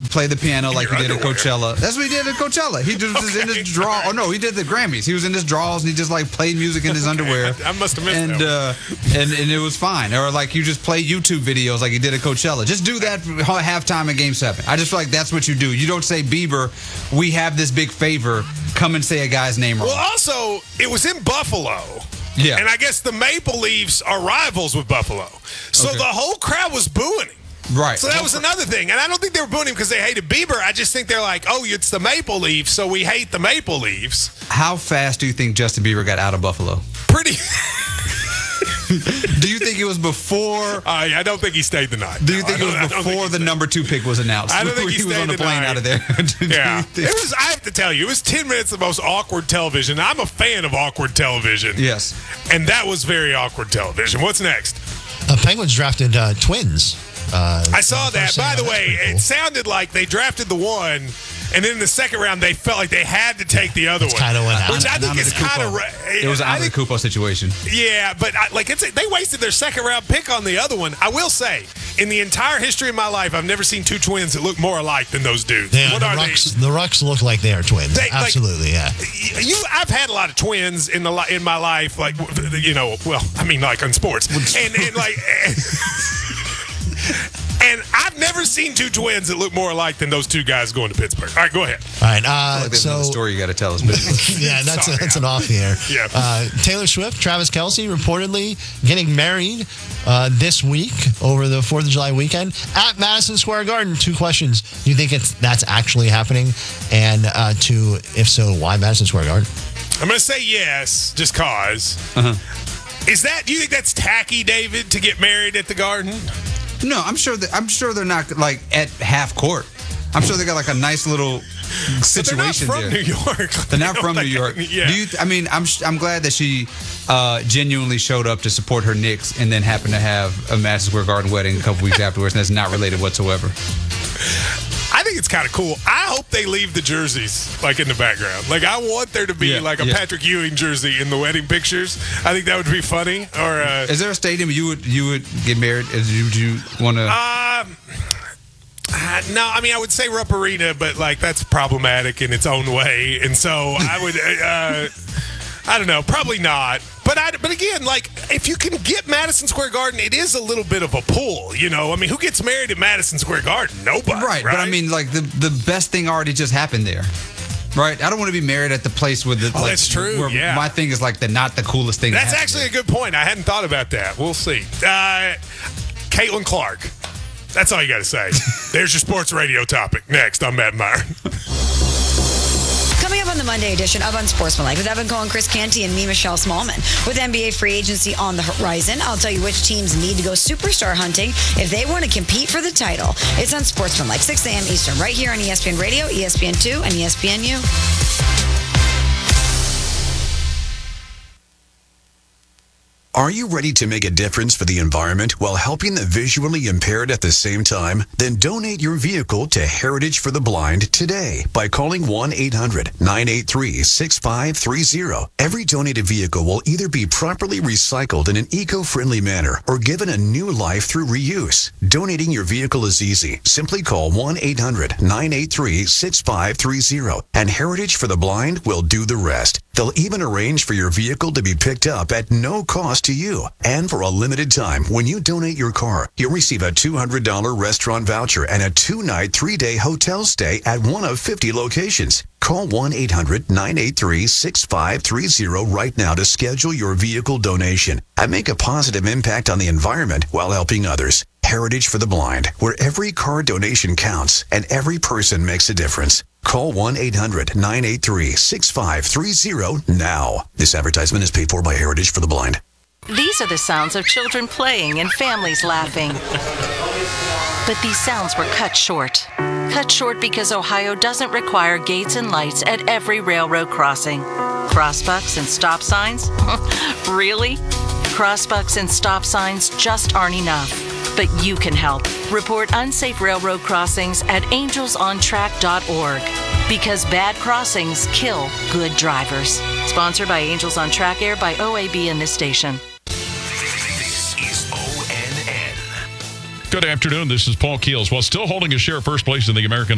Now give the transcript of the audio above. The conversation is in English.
play the piano like he did at Coachella. That's what he did at Coachella. He just was in his draw. Oh no, he did the Grammys. He was in his drawers and he just like played music in his underwear. I must have missed that. And it was fine. Or like you just play YouTube videos like he did at Coachella. Just do that for halftime at Game 7. I just feel like that's what you do. You don't say, Bieber, we have this big favor. Come and say a guy's name wrong. Well, also, it was in Buffalo. Yeah. And I guess the Maple Leafs are rivals with Buffalo. So the whole crowd was booing him. Right. So that was another thing. And I don't think they were booing him because they hated Bieber. I just think they're like, oh, it's the Maple Leafs, so we hate the Maple Leafs. How fast do you think Justin Bieber got out of Buffalo? Pretty. Do you think it was before? I don't think he stayed the night. Do you think it was before the number 2 pick was announced? I don't think he was stayed on the plane out of there. Yeah. It was. I have to tell you, it was 10 minutes of the most awkward television. I'm a fan of awkward television. Yes. And that was very awkward television. What's next? Penguins drafted twins. I saw that. By the way, cool. It sounded like they drafted the one, and then in the second round, they felt like they had to take the other one. Kind of what happened. Which I think is kind of. It was an Amanda Kupo situation. Yeah, but they wasted their second round pick on the other one. I will say, in the entire history of my life, I've never seen 2 twins that look more alike than those dudes. Yeah, What the are Rucks, the Rucks look like they are twins. Absolutely, yeah. I've had a lot of twins in my life, like like on sports, and like. And I've never seen 2 twins that look more alike than those 2 guys going to Pittsburgh. All right, go ahead. All right. There's another story you got to tell us. Yeah, that's an off here. Yeah. Taylor Swift, Travis Kelce reportedly getting married this week over the 4th of July weekend at Madison Square Garden. 2 questions. Do you think that's actually happening? And if so, why Madison Square Garden? I'm going to say yes, just cause. Do you think that's tacky, David, to get married at the Garden? No, I'm sure they're not like at half court. I'm sure they got like a nice little situation there. They're not from New York. They're not from New York. Yeah. I'm glad that she genuinely showed up to support her Knicks and then happened to have a Madison Square Garden wedding a couple weeks afterwards, and that's not related whatsoever. I think it's kind of cool. I hope they leave the jerseys like in the background. Like I want there to be like a Patrick Ewing jersey in the wedding pictures. I think that would be funny. Or is there a stadium you would get married? Would you want to? No, I mean I would say Rupp Arena, but like that's problematic in its own way, and so I would. I don't know, probably not. But again, like if you can get Madison Square Garden, it is a little bit of a pull, you know. I mean, who gets married at Madison Square Garden? Nobody, right? But I mean, like the best thing already just happened there, right? I don't want to be married at the place with the. That's true. Where yeah. My thing is like not the coolest thing. That's actually a good point. I hadn't thought about that. We'll see. Caitlin Clark. That's all you got to say. There's your sports radio topic. Next, I'm Matt Meyer. Coming up on the Monday edition of Unsportsmanlike with Evan Cohen, Chris Canty, and me, Michelle Smallman. With NBA free agency on the horizon, I'll tell you which teams need to go superstar hunting if they want to compete for the title. It's Unsportsmanlike, 6 a.m. Eastern, right here on ESPN Radio, ESPN2, and ESPNU. Are you ready to make a difference for the environment while helping the visually impaired at the same time? Then donate your vehicle to Heritage for the Blind today by calling 1-800-983-6530. Every donated vehicle will either be properly recycled in an eco-friendly manner or given a new life through reuse. Donating your vehicle is easy. Simply call 1-800-983-6530 and Heritage for the Blind will do the rest. They'll even arrange for your vehicle to be picked up at no cost to you. And for a limited time, when you donate your car, you'll receive a $200 restaurant voucher and a 2-night, 3-day hotel stay at one of 50 locations. Call 1-800-983-6530 right now to schedule your vehicle donation and make a positive impact on the environment while helping others. Heritage for the Blind, where every car donation counts and every person makes a difference. Call 1-800-983-6530 now. This advertisement is paid for by Heritage for the Blind. These are the sounds of children playing and families laughing. But these sounds were cut short. Cut short because Ohio doesn't require gates and lights at every railroad crossing. Crossbucks and stop signs? Really? Crossbucks and stop signs just aren't enough. But you can help. Report unsafe railroad crossings at angelsontrack.org. Because bad crossings kill good drivers. Sponsored by Angels on Track, aired by OAB and this station. This is ONN. Good afternoon. This is Paul Keels. While still holding a share of first place in the American